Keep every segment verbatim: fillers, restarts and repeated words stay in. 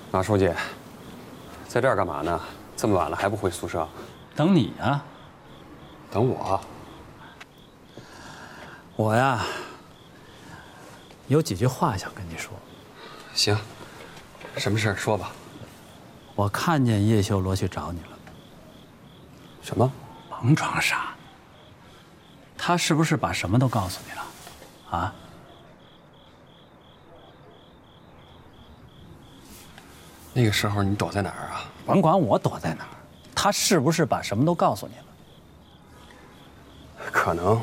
马书记，在这儿干嘛呢？这么晚了还不回宿舍？ 等你啊。 等我？ 我呀，有几句话想跟你说。 行，什么事儿说吧。 我看见叶修罗去找你了。 什么？ 甭装傻。他是不是把什么都告诉你了？啊？ 那个时候你躲在哪儿啊？ 甭管我躲在哪儿，他是不是把什么都告诉你了？ 可能。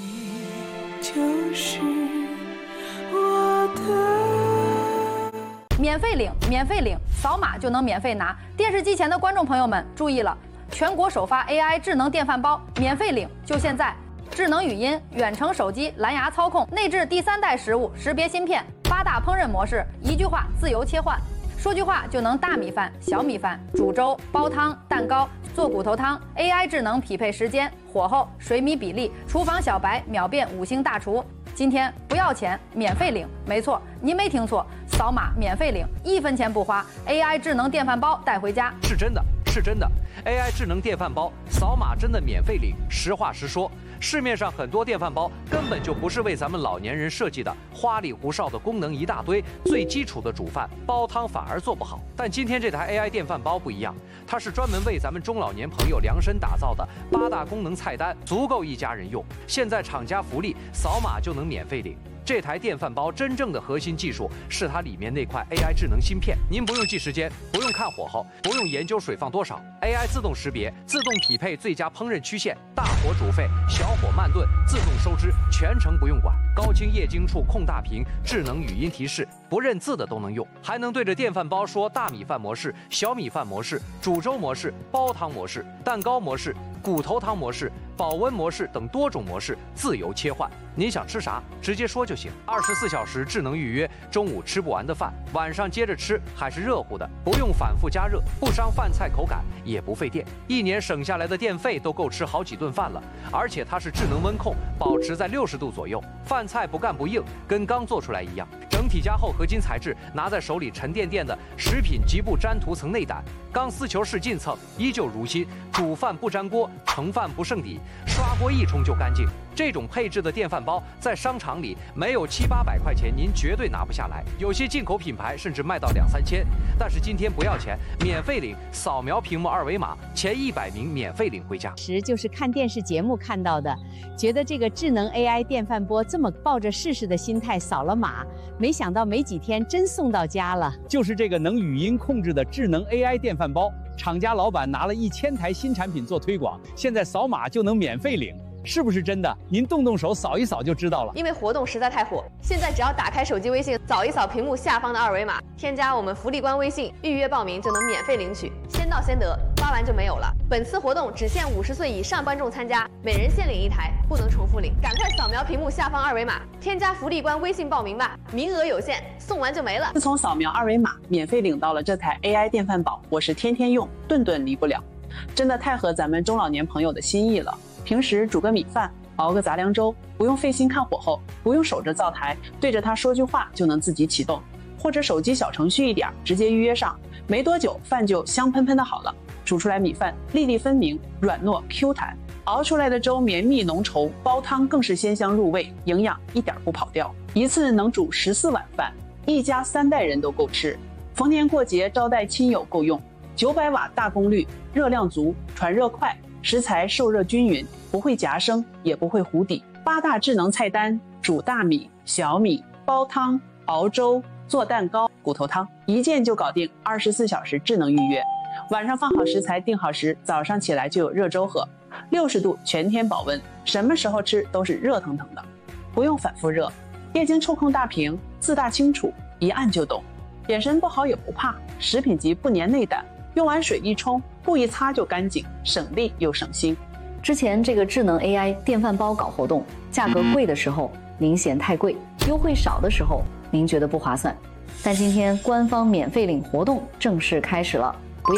就是我的。 免费领，免费领，扫码就能免费拿。电视机前的观众朋友们注意了，全国首发 A I 智能电饭煲，免费领，就现在！智能语音、远程手机、蓝牙操控，内置第三代食物识别芯片，八大烹饪模式，一句话自由切换。说句话就能大米饭、小米饭、煮粥、煲汤、蛋糕、做骨头汤 ，A I 智能匹配时间、火候、水米比例，厨房小白秒变五星大厨。今天不要钱，免费领，没错，您没听错，扫码免费领，一分钱不花 ，A I 智能电饭煲带回家。 是真的，是真的 ，A I 智能电饭煲扫码真的免费领。实话实说，市面上很多电饭煲根本就不是为咱们老年人设计的，花里胡哨的功能一大堆，最基础的煮饭煲汤反而做不好。但今天这台 A I 电饭煲不一样，它是专门为咱们中老年朋友量身打造的，八大功能菜单足够一家人用。现在厂家福利，扫码就能免费领。这台电饭煲真正的核心技术是它里面那块 A I 智能芯片，您不用记时间，不用看火候，不用研究水放多少 ，A I 自动识别，自动匹配最佳烹饪曲线，大火煮沸，小火慢炖，自动收汁，全程不用管。高清液晶处控大屏，智能语音提示，不认字的都能用，还能对着电饭煲说大米饭模式、小米饭模式、煮粥模式、煲汤模式、蛋糕模式、骨头汤模式、保温模式等多种模式自由切换。您想吃啥，直接说就行。二十四小时智能预约，中午吃不完的饭，晚上接着吃还是热乎的，不用反复加热，不伤饭菜口感，也不费电。一年省下来的电费都够吃好几顿饭了。而且它是智能温控，保持在六十度左右，饭菜不干不硬，跟刚做出来一样。整体加厚合金材质，拿在手里沉甸甸的，食品极不粘涂层内胆，钢丝球式进蹭，依旧如新。煮饭不粘锅，盛饭不剩底，刷锅一冲就干净。这种配置的电饭煲在商场里没有七八百块钱，您绝对拿不下来。有些进口品牌甚至卖到两三千。但是今天不要钱，免费领，扫描屏幕二维码，前一百名免费领回家。 时就是看电视节目看到的，觉得这个智能 A I 电饭锅这么抱着试试的心态扫了码，没想到没几天真送到家了。 就是这个能语音控制的智能 A I 电饭煲，厂家老板拿了一千台新产品做推广，现在扫码就能免费领。是不是真的？您动动手扫一扫就知道了。 因为活动实在太火，现在只要打开手机微信，扫一扫屏幕下方的二维码，添加我们福利官微信，预约报名就能免费领取，先到先得，发完就没有了。本次活动只限五十岁以上观众参加，每人限领一台，不能重复领。赶快扫描屏幕下方二维码，添加福利官微信报名吧，名额有限，送完就没了。 自从扫描二维码，免费领到了这台 A I 电饭煲，我是天天用，顿顿离不了，真的太合咱们中老年朋友的心意了。平时煮个米饭，熬个杂粮粥，不用费心看火候，不用守着灶台，对着它说句话就能自己启动，或者手机小程序一点，直接预约上，没多久饭就香喷喷的好了。煮出来米饭粒粒分明，软糯 Q 弹，熬出来的粥绵密浓稠，煲汤更是鲜香入味，营养一点不跑掉。一次能煮十四碗饭，一家三代人都够吃，逢年过节招待亲友够用。九百瓦大功率，热量足，传热快，食材受热均匀，不会夹生，也不会糊底。八大智能菜单：煮大米、小米、煲汤、熬粥、做蛋糕、骨头汤，一键就搞定，二十四小时智能预约。晚上放好食材，定好时，早上起来就有热粥喝，六十度全天保温，什么时候吃都是热腾腾的，不用反复热。液晶触控大屏，字大清楚，一按就懂。眼神不好也不怕，食品级不粘内胆，用完水一冲，布一擦就干净，省力又省心。 之前这个智能 A I 电饭煲搞活动，价格贵的时候您嫌太贵，优惠少的时候您觉得不划算。但今天官方免费领活动正式开始了，